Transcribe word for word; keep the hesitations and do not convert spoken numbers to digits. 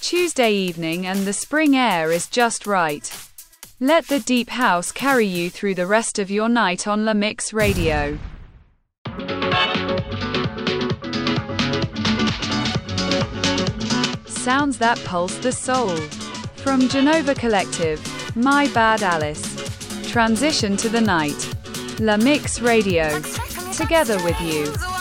Tuesday evening and the spring air is just right. Let the deep house carry you through the rest of your night on La Mix Radio. Sounds that pulse the soul. From Genova Collective, My Bad Alice. Transition to the night. La Mix Radio. Together with you.